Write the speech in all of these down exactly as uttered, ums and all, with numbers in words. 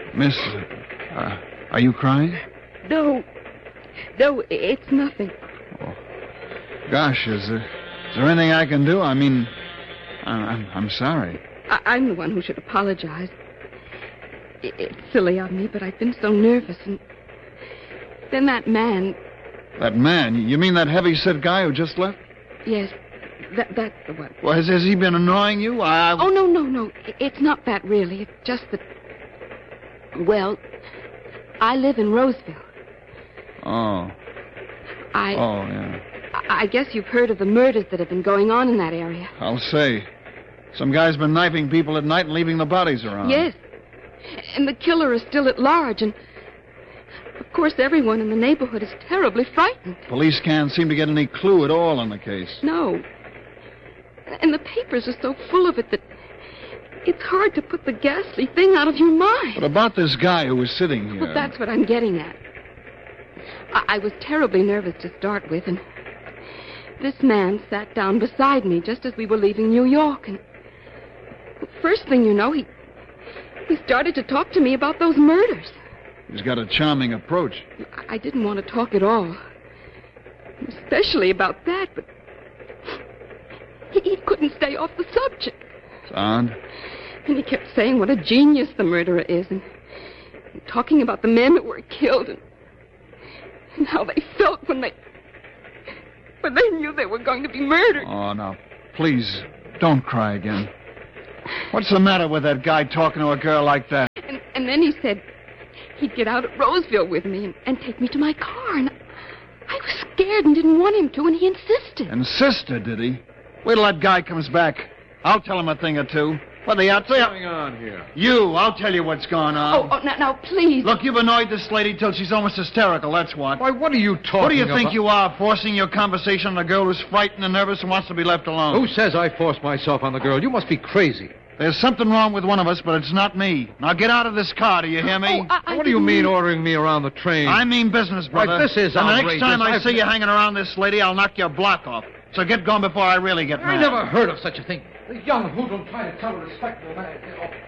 Miss, uh, are you crying? No. No, it's nothing. Oh. Gosh, is there, is there anything I can do? I mean, I'm, I'm sorry. I, I'm the one who should apologize. It, it's silly of me, but I've been so nervous. And then that man... That man? You mean that heavy-set guy who just left? Yes, that, that's the one. Well, has, has he been annoying you? I... Oh, no, no, no. It's not that, really. It's just that... Well, I live in Roseville. Oh. I... Oh, yeah. I guess you've heard of the murders that have been going on in that area. I'll say. Some guy's been knifing people at night and leaving the bodies around. Yes. And the killer is still at large, and... Of course, everyone in the neighborhood is terribly frightened. Police can't seem to get any clue at all on the case. No. And the papers are so full of it that it's hard to put the ghastly thing out of your mind. But about this guy who was sitting here... Well, that's what I'm getting at. I, I was terribly nervous to start with, and this man sat down beside me just as we were leaving New York, and first thing you know, he, he started to talk to me about those murders. He's got a charming approach. I didn't want to talk at all. Especially about that, but he, he couldn't stay off the subject. It's odd. And he kept saying what a genius the murderer is, and, and talking about the men that were killed, and, and how they felt when they... when they knew they were going to be murdered. Oh, now, please, don't cry again. What's the matter with that guy talking to a girl like that? And, and then he said... he'd get out at Roseville with me and, and take me to my car. And I was scared and didn't want him to, and he insisted. Insisted, did he? Wait till that guy comes back. I'll tell him a thing or two. What are they out there? What's going on here? You, I'll tell you what's going on. Oh, oh now, now, please. Look, you've annoyed this lady till she's almost hysterical, that's what. Why, what are you talking about? What do you think you are, forcing your conversation on a girl who's frightened and nervous and wants to be left alone? Who says I forced myself on the girl? You must be crazy. There's something wrong with one of us, but it's not me. Now get out of this car, do you hear me? Oh, I, I what do you mean mean ordering me around the train? I mean business, brother. Right, this is and the next outrageous. time I I've... see you hanging around this lady, I'll knock your block off. So get going before I really get mad. I never heard of such a thing. The young hoodlum trying to tell a respectable man.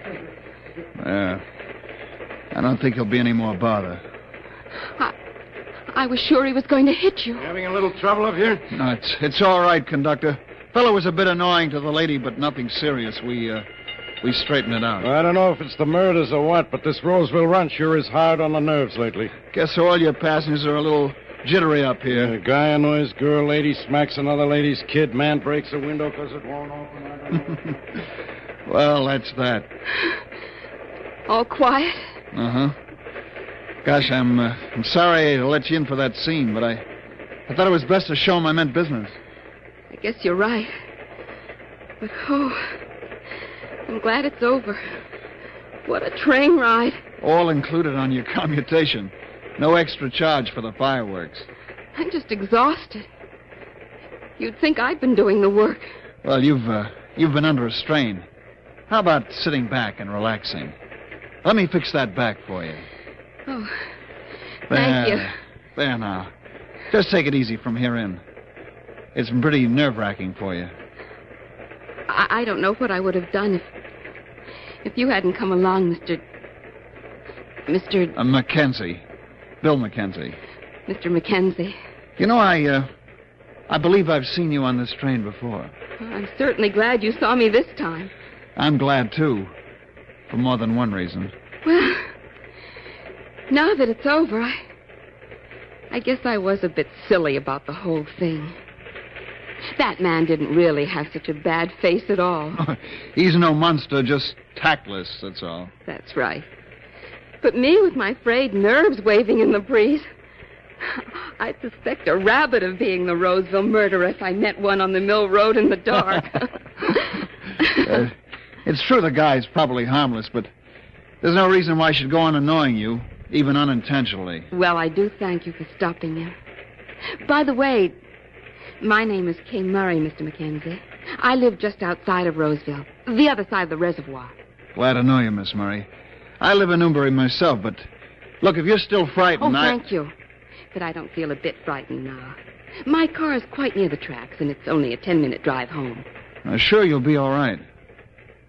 Yeah. I don't think he'll be any more bother. I, I was sure he was going to hit you. You having a little trouble up here? No, it's, it's all right, conductor. Fellow was a bit annoying to the lady, but nothing serious. We, uh... We straighten it out. Well, I don't know if it's the murders or what, but this Roseville run sure is hard on the nerves lately. Guess all your passengers are a little jittery up here. A guy annoys girl, lady smacks another lady's kid, man breaks a window because it won't open. I don't know. Well, that's that. All quiet? Uh-huh. Gosh, I'm, uh, I'm sorry to let you in for that scene, but I, I thought it was best to show him I meant business. I guess you're right. But, oh... I'm glad it's over. What a train ride. All included on your commutation. No extra charge for the fireworks. I'm just exhausted. You'd think I'd been doing the work. Well, you've, uh, you've been under a strain. How about sitting back and relaxing? Let me fix that back for you. Oh, there, thank you. There now. Just take it easy from here in. It's been pretty nerve-wracking for you. I, I don't know what I would have done if... if you hadn't come along, Mister... Mister... Uh, Mackenzie. Bill Mackenzie. Mister Mackenzie. You know, I, uh... I believe I've seen you on this train before. Well, I'm certainly glad you saw me this time. I'm glad, too. For more than one reason. Well... now that it's over, I... I guess I was a bit silly about the whole thing. That man didn't really have such a bad face at all. He's no monster, just tactless, that's all. That's right. But me with my frayed nerves waving in the breeze, I'd suspect a rabbit of being the Roseville murderer if I met one on the Mill Road in the dark. uh, it's true the guy's probably harmless, but there's no reason why he should go on annoying you, even unintentionally. Well, I do thank you for stopping him. By the way... my name is Kay Murray, Mister Mackenzie. I live just outside of Roseville, the other side of the reservoir. Glad to know you, Miss Murray. I live in Newbury myself, but... look, if you're still frightened, Oh, I... thank you. But I don't feel a bit frightened now. My car is quite near the tracks, and it's only a ten-minute drive home. Uh, sure, you'll be all right.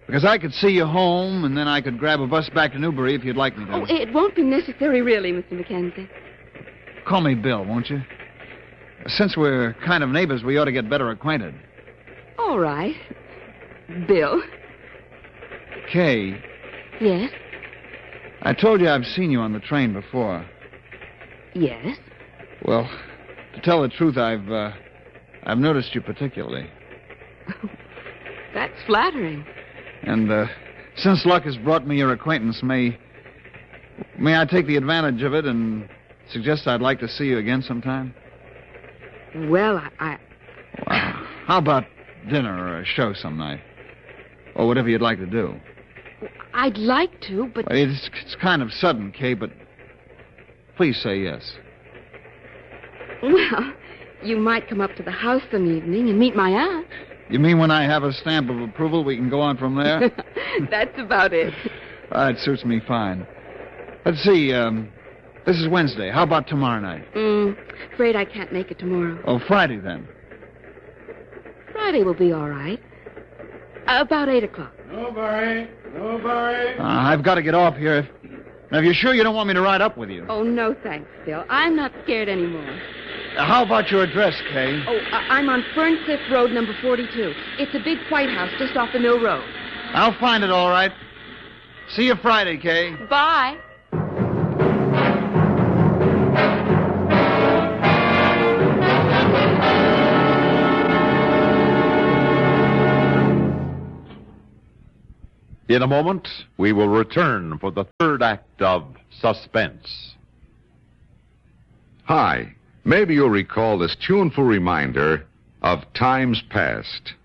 Because I could see you home, and then I could grab a bus back to Newbury if you'd like me to. Oh, it won't be necessary, really, Mister Mackenzie. Call me Bill, won't you? Since we're kind of neighbors, we ought to get better acquainted. All right. Bill. Kay, Yes? I told you I've seen you on the train before. Yes? Well, to tell the truth, I've, uh, I've noticed you particularly. That's flattering. And, uh, since luck has brought me your acquaintance, may, may I take the advantage of it and suggest I'd like to see you again sometime? Well, I... I... Wow. How about dinner or a show some night? Or whatever you'd like to do. I'd like to, but... Well, It's, it's kind of sudden, Kay, but please say yes. Well, you might come up to the house some evening and meet my aunt. You mean when I have a stamp of approval, we can go on from there? That's about it. Ah, it suits me fine. Let's see, um, this is Wednesday. How about tomorrow night? Mm, afraid I can't make it tomorrow. Oh, Friday, then. Friday will be all right. About eight o'clock. Newbury, Newbury. Uh, I've got to get off here. If, now, if you're sure you don't want me to ride up with you. Oh, no thanks, Bill. I'm not scared anymore. Uh, how about your address, Kay? Oh, I- I'm on Ferncliff Road, number forty-two. It's a big white house just off the Mill Road. I'll find it all right. See you Friday, Kay. Bye. In a moment, we will return for the third act of Suspense. Hi. Maybe you'll recall this tuneful reminder of times past.